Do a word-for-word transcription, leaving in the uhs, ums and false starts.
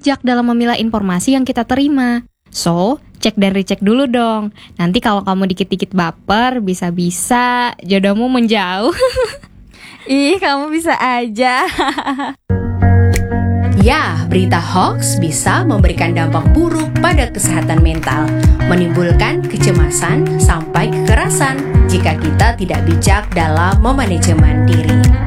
bijak dalam memilah informasi yang kita terima. So, cek dan recheck dulu dong. Nanti kalau kamu dikit-dikit baper, bisa-bisa jodohmu menjauh. Ih, kamu bisa aja. Ya, berita hoax bisa memberikan dampak buruk pada kesehatan mental, menimbulkan kecemasan sampai kekerasan jika kita tidak bijak dalam memanajemen diri.